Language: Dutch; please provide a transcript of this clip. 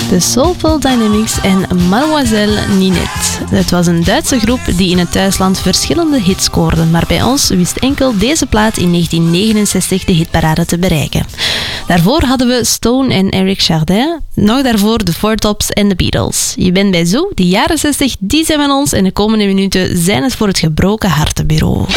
De Soulful Dynamics en Mademoiselle Ninette. Het was een Duitse groep die in het thuisland verschillende hits scoorde, maar bij ons wist enkel deze plaat in 1969 de hitparade te bereiken. Daarvoor hadden we Stone en Eric Chardin, nog daarvoor de Four Tops en de Beatles. Je bent bij Zoo, de jaren 60, die zijn van ons en de komende minuten zijn het voor het Gebroken Hartenbureau.